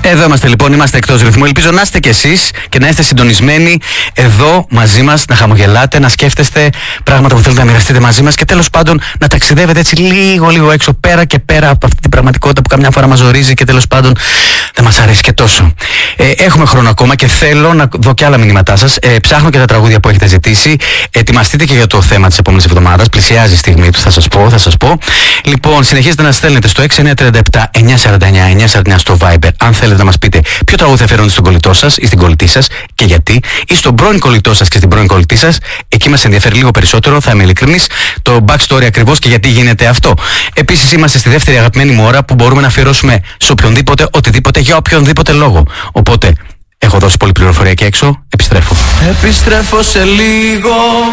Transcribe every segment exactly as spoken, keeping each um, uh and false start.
Εδώ είμαστε λοιπόν, είμαστε εκτός ρυθμού. Ελπίζω να είστε κι εσείς και να είστε συντονισμένοι εδώ μαζί μας, να χαμογελάτε, να σκέφτεστε πράγματα που θέλετε να μοιραστείτε μαζί μας και τέλος πάντων να ταξιδεύετε έτσι λίγο λίγο έξω, πέρα και πέρα από αυτή την πραγματικότητα που καμιά φορά μας ζορίζει και τέλος πάντων δεν μας αρέσει και τόσο. Ε, έχουμε χρόνο ακόμα και θέλω να δω και άλλα μηνύματά σας. Ε, ψάχνω και τα τραγούδια που έχετε ζητήσει. Ετοιμαστείτε και για το θέμα της επόμενης εβδομάδας. Πλησιάζει η στιγμή του, θα σας πω, θα σας πω. Λοιπόν, συνεχίζετε να στέλνετε στο έξι εννιά τρία επτά εννιά σαράντα εννιά εννιά σαράντα εννιά στο Viber αν θέλετε να μας πείτε ποιο τραγούδι θα αφιερώνετε στον κολλητό σας ή στην κολλητή σας και γιατί, ή στον πρώην κολλητό σας και στην πρώην κολλητή σας. Εκεί μας ενδιαφέρει λίγο περισσότερο, θα είμαι ειλικρινής, το backstory ακριβώς και γιατί γίνεται αυτό. Επίσης, είμαστε στη δεύτερη αγαπημένη μου ώρα που μπορούμε να αφιερώσουμε σε οποιονδήποτε, οτιδήποτε, για οποιονδήποτε λόγο. Οπότε, έχω δώσει πολλή πληροφορία και έξω, επιστρέφω. Επιστρέφω σε λίγο.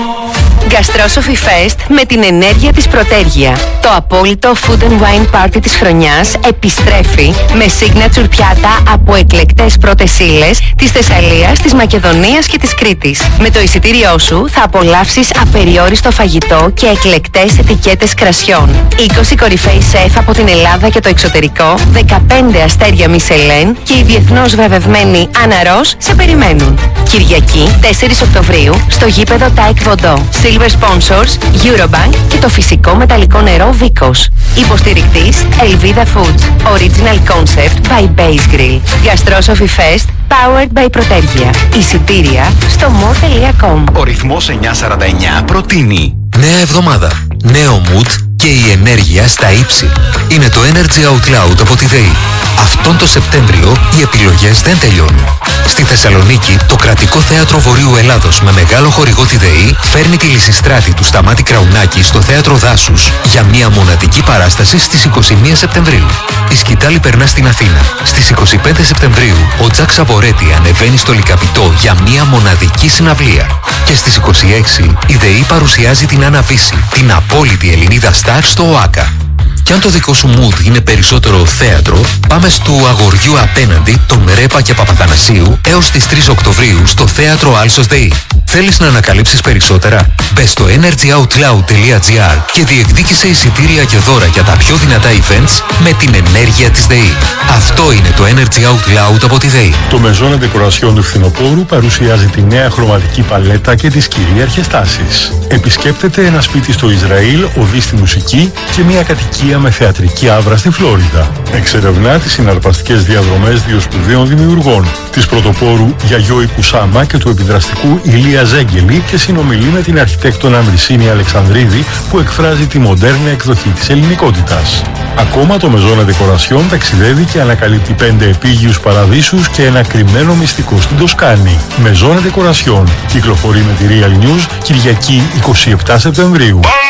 Gastrosophy Fest με την ενέργεια της Πρωτέργεια. Το απόλυτο food and wine party της χρονιάς επιστρέφει με signature πιάτα από εκλεκτές πρώτες ύλες της Θεσσαλίας, της Μακεδονίας και της Κρήτης. Με το εισιτήριό σου θα απολαύσεις απεριόριστο φαγητό και εκλεκτές ετικέτες κρασιών. είκοσι κορυφαίοι σεφ από την Ελλάδα και το εξωτερικό, δεκαπέντε αστέρια Μισελέν και η διεθνώς βραβευμένη Άννα Ros σε περιμένουν. Κυριακή τέσσερις Οκτωβρίου στο γήπεδο Τάικ Βοντό. Silver Sponsors, Eurobank και το φυσικό μεταλλικό νερό Vicos. Υποστηρικτής Elvida Foods. Original Concept by Base Grill. Gastrosophy Fest powered by Πρωτέργεια. Εισιτήρια στο more τελεία com. Ο ρυθμός εννιακόσια σαράντα εννιά προτείνει νέα εβδομάδα, νέο mood και η ενέργεια στα ύψη. Είναι το Energy Out Loud από τη ΔΕΗ. Αυτόν το Σεπτέμβριο οι επιλογές δεν τελειώνουν. Στη Θεσσαλονίκη, το Κρατικό Θέατρο Βορείου Ελλάδος με μεγάλο χορηγό τη ΔΕΗ φέρνει τη Λυσιστράτη του Σταμάτη Κραουνάκη στο Θέατρο Δάσους για μια μοναδική παράσταση στις είκοσι μία Σεπτεμβρίου. Η σκητάλη περνά στην Αθήνα. Στις είκοσι πέντε Σεπτεμβρίου ο Τζακ Σαβορέτη ανεβαίνει στο Λυκαπητό για μια μοναδική συναυλία. Και στις είκοσι έξι η ΔΕΗ παρουσιάζει την Άννα Βύση, την απόλυτη Ελληνίδα στάρ στο ΟΑΚΑ. Κι αν το δικό σου mood είναι περισσότερο θέατρο, πάμε στο Αγοριού απέναντι των Ρέπα και Παπαθανασίου έως τις τρεις Οκτωβρίου στο Θέατρο Άλσος ΔΕΗ. Θέλεις να ανακαλύψεις περισσότερα? Μπες στο energy out loud τελεία gr και διεκδίκησε εισιτήρια και δώρα για τα πιο δυνατά events με την ενέργεια της ΔΕΗ. Αυτό είναι το Energy Out Loud από τη ΔΕΗ. Το Maison Decoration του Φθινοπόρου παρουσιάζει τη νέα χρωματική παλέτα και τις κυρίαρχες τάσεις. Επισκέπτεται ένα σπίτι στο Ισραήλ, οδεί στη μουσική και μια κατοικία με θεατρική άβρα στη Φλόριντα. Εξερευνά τις συναρπαστικές διαδρομές δύο σπουδαίων δημιουργών, της πρωτοπόρου Γιαγιώη Κουσάμα και του επιδραστικού Ηλία Ζέγγελη, και συνομιλεί με την αρχιτέκτονα Μρυσίνη Αλεξανδρίδη που εκφράζει τη μοντέρνα εκδοχή της ελληνικότητας. Ακόμα το Maison Decoration ταξιδεύει και ανακαλύπτει πέντε επίγειους παραδείσους και ένα κρυμμένο μυστικό στην Τοσκάνη. Maison Decoration κυκλοφορεί με τη Real News Κυριακή εικοστή εβδόμη Σεπτεμβρίου.